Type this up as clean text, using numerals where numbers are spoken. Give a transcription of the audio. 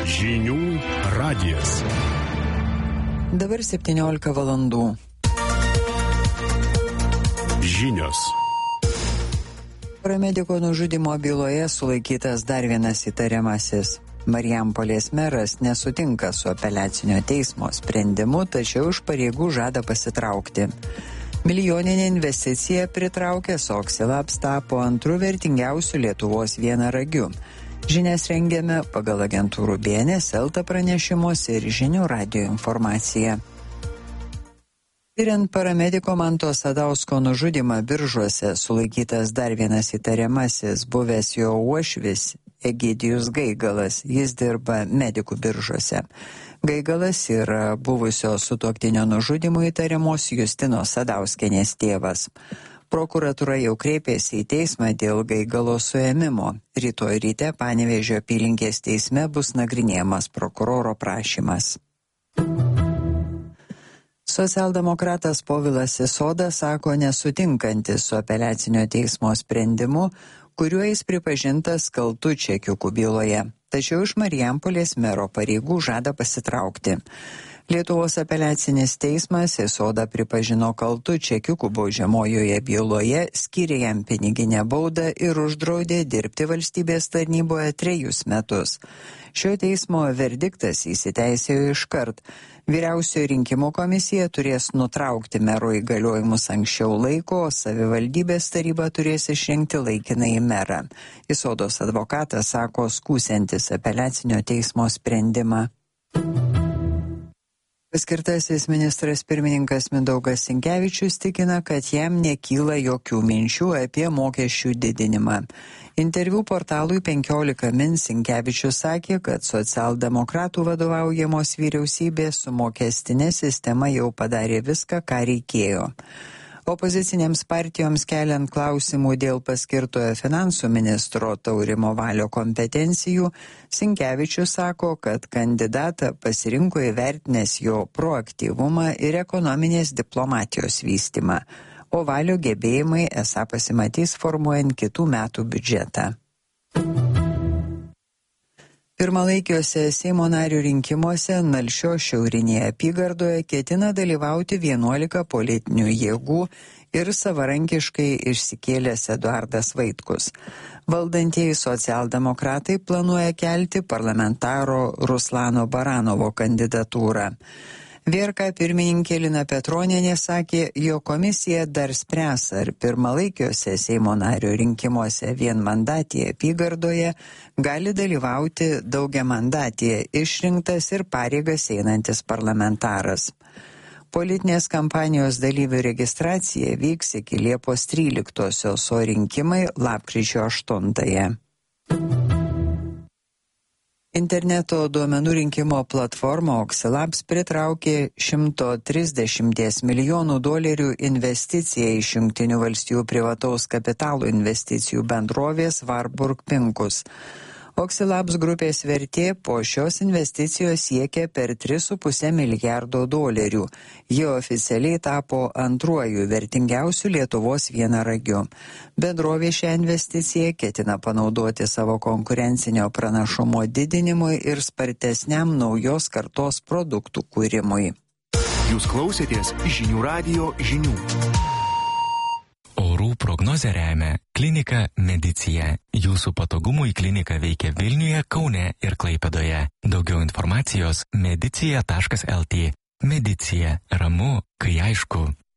Žinių radijas. Dabar 17 valandų. Žinios. Paramediko nužudymo byloje sulaikytas dar vienas įtariamasis. Marijampolės meras nesutinka su apeliacinio teismo sprendimu, tačiau iš pareigų žada pasitraukti. Milijoninė investicija pritraukęs Oxylabs tapo antru vertingiausiu Lietuvos vienaragiu. Žinias rengiame pagal agentūrų BNS, Elta pranešimus ir Žinių radijo informaciją. Tiriant paramediko Manto Sadausko nužudymą Biržuose, sulaikytas dar vienas įtariamasis, buvęs jo uošvis Egidijus Gaigalas. Jis dirba medikų Biržuose. Gaigalas yra buvusio sutuoktinio nužudymo įtariamos Justinos Sadauskienės tėvas. Prokuratūra jau kreipėsi į teismą dėl Gaigalo suėmimo. Rytoj ryte Panevėžio apylinkės teisme bus nagrinėjamas prokuroro prašymas. Socialdemokratas Povilas Isoda sako nesutinkantis su apeliacinio teismo sprendimu, kuriuo jis pripažintas kaltu čekiukų byloje. Tačiau iš Marijampolės mero pareigų žada pasitraukti. Lietuvos apeliacinis teismas Isodą pripažino kaltu čekiukų baudžiamojoje byloje, skyrė jam piniginę baudą ir uždraudė dirbti valstybės tarnyboje 3 metus. Šio teismo verdiktas įsiteisėjo iškart. Vyriausioji rinkimų komisija turės nutraukti mero įgaliojimus anksčiau laiko, o savivaldybės taryba turės išrinkti laikinąjį merą. Isodos advokatas sako skųsiantis apeliacinio teismo sprendimą. Paskirtasis ministras pirmininkas Mindaugas Sinkevičius tikina, kad jam nekyla jokių minčių apie mokesčių didinimą. Interviu portalui 15 min Sinkevičius sakė, kad socialdemokratų vadovaujamos vyriausybės su mokestinė sistema jau padarė viską, ką reikėjo. Opozicinėms partijoms keliant klausimų dėl paskirtojo finansų ministro Taurimo Valio kompetencijų, Sinkevičius sako, kad kandidatą pasirinko įvertinęs jo proaktyvumą ir ekonominės diplomatijos vystymą, o Valio gebėjimai esą pasimatys formuojant kitų metų biudžetą. Pirmalaikiuose Seimo narių rinkimuose Nalšio šiaurinėje apygardoje ketina dalyvauti 11 politinių jėgų ir savarankiškai išsikėlęs Eduardas Vaitkus. Valdantieji socialdemokratai planuoja kelti parlamentaro Ruslano Baranovo kandidatūrą. VRK pirmininkė Lina Petronienė sakė, jo komisija dar spręs, ar pirmalaikiuose Seimo nario rinkimuose vienmandatėje apygardoje gali dalyvauti daugiamandatėje išrinktas ir pareigas einantis parlamentaras. Politinės kampanijos dalyvių registracija vyks iki Liepos 13-osios, o rinkimai lapkričio 8-ąją. Interneto duomenų rinkimo platforma Oxylabs pritraukė $130 milijonų investiciją iš Jungtinių valstijų privataus kapitalo investicijų bendrovės Warburg Pincus. Oxylabs grupės vertė po šios investicijos siekia per $3,5 milijardo. Ji oficialiai tapo antruoju vertingiausiu Lietuvos vienaragiu. Bendrovė šią investiciją ketina panaudoti savo konkurencinio pranašumo didinimui ir spartesniam naujos kartos produktų kūrimui. Jūs klausėtės Žinių radijo žinių. Orų prognozę remia klinika Medicija. Jūsų patogumui klinika veikia Vilniuje, Kaune ir Klaipėdoje. Daugiau informacijos medicija.lt. Medicija. Ramu, kai aišku.